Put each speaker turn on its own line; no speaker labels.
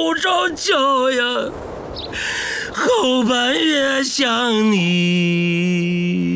不着觉呀，后半夜想你。